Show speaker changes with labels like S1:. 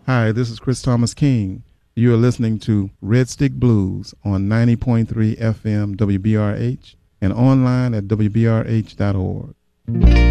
S1: Hi, this is Chris Thomas King. You are listening to Red Stick Blues on 90.3 FM WBRH and online at WBRH.org.